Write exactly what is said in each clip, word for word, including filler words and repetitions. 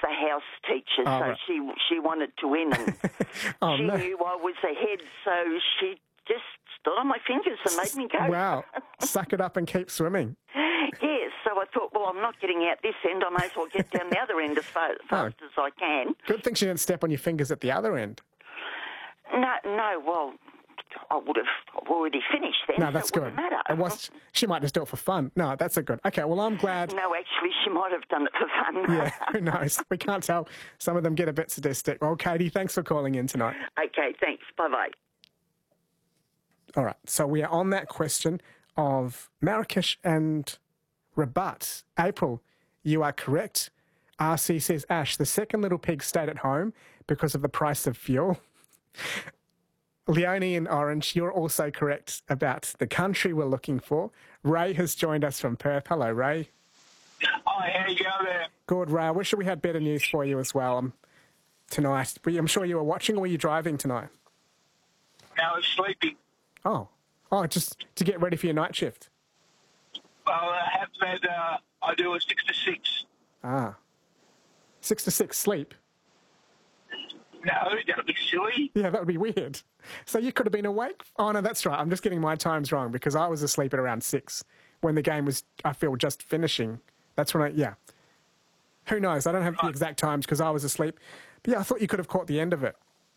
the house teacher, Oh, so right. she she wanted to win, and Oh, she no. knew I was ahead, so she just stood on my fingers and made me go. Wow. Suck it up and keep swimming. Yes, so I thought, well, I'm not getting out this end, I may as well get down the other end as fa- fast as I can. Good thing she didn't step on your fingers at the other end. No, no, well, I would have already finished then, No, so that's it good. wouldn't matter. It was, she might just do it for fun. No, that's a good. Okay, well, I'm glad. No, actually, she might have done it for fun. Yeah, who knows? We can't tell. Some of them get a bit sadistic. Well, Katie, thanks for calling in tonight. Okay, thanks. Bye-bye. All right, so we are on that question of Marrakesh and Rabat. April, you are correct. R C says, Ash, the second little pig stayed at home because of the price of fuel. Leonie in Orange, you're also correct about the country we're looking for. Ray has joined us from Perth. Hello, Ray. Hi, how you go there? Good, Ray. I wish we had better news for you as well um, tonight. I'm sure you were watching, or were you driving tonight? Now it's sleeping. Oh, oh, just to get ready for your night shift. Well, I have had, uh, I do a six to six. Ah, six to six sleep. No, that'd be silly. Yeah, that would be weird. So you could have been awake. Oh, no, that's right. I'm just getting my times wrong because I was asleep at around six when the game was, I feel, just finishing. That's when I, yeah. Who knows? I don't have the exact times because I was asleep. But yeah, I thought you could have caught the end of it.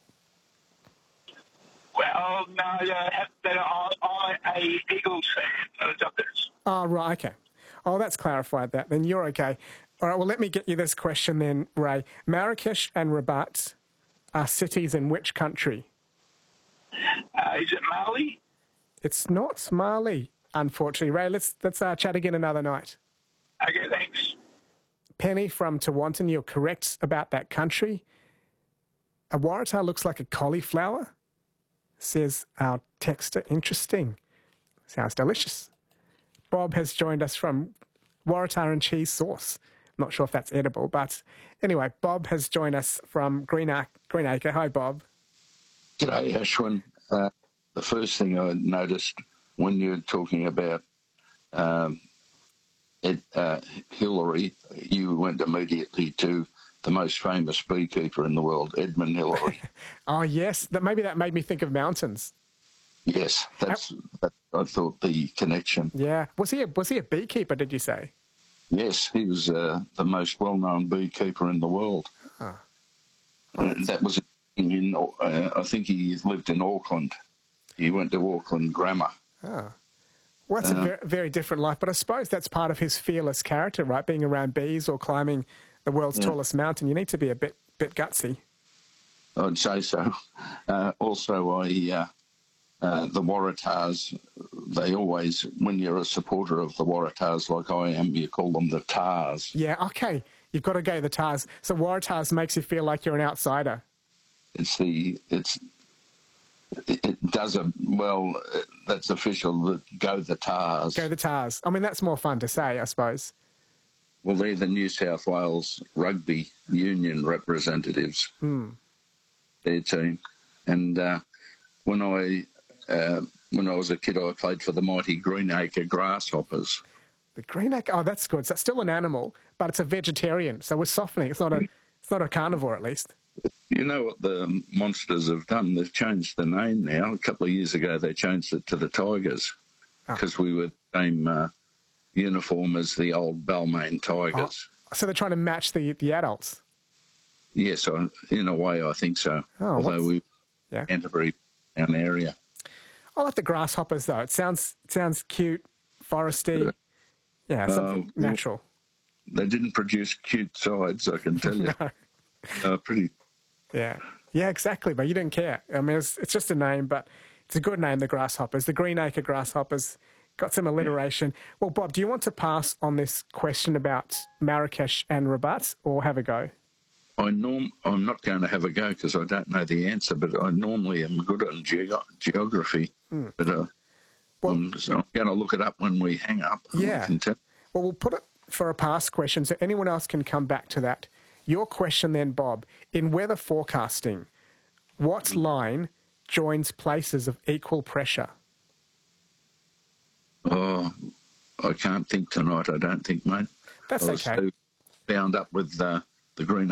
Well, no, I have been, I'm a Eagles fan. Oh, right, okay. Oh, that's clarified that. Then you're okay. All right, well, let me get you this question then, Ray. Marrakesh and Rabat are cities in which country? Uh, is it Mali? It's not Mali, unfortunately. Ray, let's, let's uh, chat again another night. Okay, thanks. Penny from Tewantin, you're correct about that country. A Waratah looks like a cauliflower, says our texter. Interesting. Sounds delicious. Bob has joined us from Waratah and cheese sauce. Not sure if that's edible, but anyway, Bob has joined us from Greenacre. Greenacre. Hi, Bob. G'day, Ashwin. Uh, the first thing I noticed when you were talking about um, Ed, uh, Hillary, you went immediately to the most famous beekeeper in the world, Edmund Hillary. Oh, yes. That maybe that made me think of mountains. Yes, that's, that, I thought the connection. Yeah. Was he a, was he a beekeeper, did you say? Yes, he was uh, the most well-known beekeeper in the world. Oh. Uh, that was in, uh, I think he lived in Auckland. He went to Auckland Grammar. Oh. Well, that's Uh, a very, very different life, but I suppose that's part of his fearless character, right? Being around bees or climbing the world's Yeah. tallest mountain. You need to be a bit bit gutsy. I'd say so. Uh, also, I uh, uh, the Waratahs, they always, when you're a supporter of the Waratahs like I am, you call them the Tars. Yeah, okay. You've got to go the Tars. So Waratahs makes you feel like you're an outsider. It's the, it's, it, it does a, well, uh, that's official, the, go the Tars. Go the Tars. I mean, that's more fun to say, I suppose. Well, they're the New South Wales Rugby Union representatives, Hmm. their team. And uh, when I uh, when I was a kid, I played for the mighty Greenacre Grasshoppers. The Greenacre, oh, that's good. So it's still an animal, but it's a vegetarian. So we're softening. It's not a, it's not a carnivore, at least. You know what the Monsters have done? They've changed the name now. A couple of years ago, they changed it to the Tigers because Oh. we were the same uh, uniform as the old Balmain Tigers. Oh, so they're trying to match the, the adults. Yes, I, in a way, I think so. Oh, Although what's- we Yeah. Canterbury an area. I like the grasshoppers, though. It sounds it sounds cute, foresty. Yeah, something Uh, natural. They didn't produce cute sides, I can tell you. No. Uh, pretty. Yeah. Yeah, exactly. But you didn't care. I mean, it's, it's just a name, but it's a good name, the Grasshoppers. The Greenacre Grasshoppers. Got some alliteration. Well, Bob, do you want to pass on this question about Marrakesh and Rabat or have a go? I norm, I'm not going to have a go because I don't know the answer, but I normally am good on geog geography. Mm. But uh, Well- I'm, so I'm going to look it up when we hang up. Yeah. I can tell. Well, we'll put it for a past question so anyone else can come back to that. Your question then, Bob. In weather forecasting, what line joins places of equal pressure? Oh, I can't think tonight, I don't think, mate. That's I was okay. so bound up with uh, the green